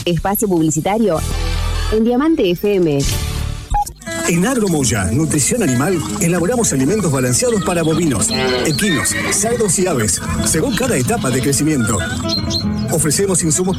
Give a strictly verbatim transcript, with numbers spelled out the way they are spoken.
Espacio publicitario en Diamante F M. En Agromoya, Nutrición Animal, elaboramos alimentos balanceados para bovinos, equinos, cerdos y aves, según cada etapa de crecimiento. Ofrecemos insumos